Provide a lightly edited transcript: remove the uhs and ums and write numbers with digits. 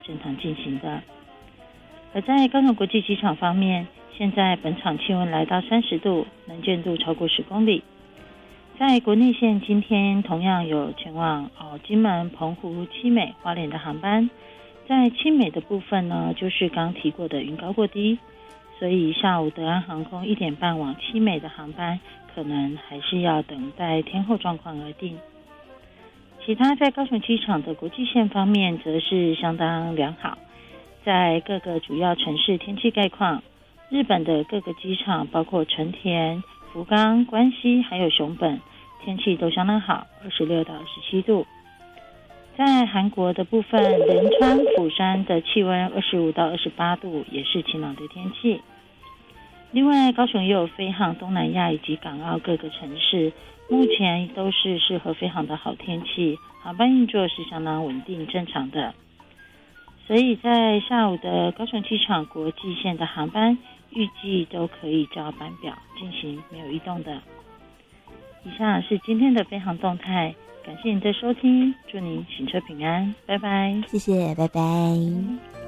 正常进行的。而在高雄国际机场方面，现在本场气温来到30度，能见度超过10公里。在国内线今天同样有前往金门、澎湖、七美、花莲的航班。在七美的部分呢，就是刚提过的云高过低，所以下午德安航空1点半往七美的航班可能还是要等待天候状况而定。其他在高雄机场的国际线方面则是相当良好，在各个主要城市天气概况，日本的各个机场包括成田、福冈、关西还有熊本，天气都相当好，26到27度。在韩国的部分，仁川、釜山的气温25到28度，也是晴朗的天气。另外，高雄也有飞航东南亚以及港澳各个城市，目前都是适合飞航的好天气，航班运作是相当稳定正常的。所以在下午的高雄机场国际线的航班，预计都可以照班表进行，没有异动的。以上是今天的飞航动态，感谢您的收听，祝您行车平安，拜拜。 谢谢，拜拜。